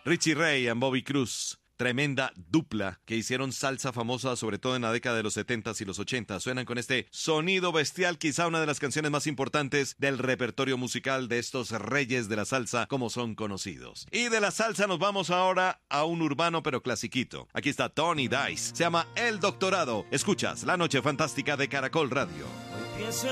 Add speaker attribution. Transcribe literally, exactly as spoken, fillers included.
Speaker 1: Richie Ray y Bobby Cruz. Tremenda dupla que hicieron salsa famosa sobre todo en la década de los setentas y los ochentas. Suenan con este sonido bestial, quizá una de las canciones más importantes del repertorio musical de estos reyes de la salsa como son conocidos. Y de la salsa nos vamos ahora a un urbano pero clasiquito. Aquí está Tony Dice, se llama El Doctorado. Escuchas La Noche Fantástica de Caracol Radio.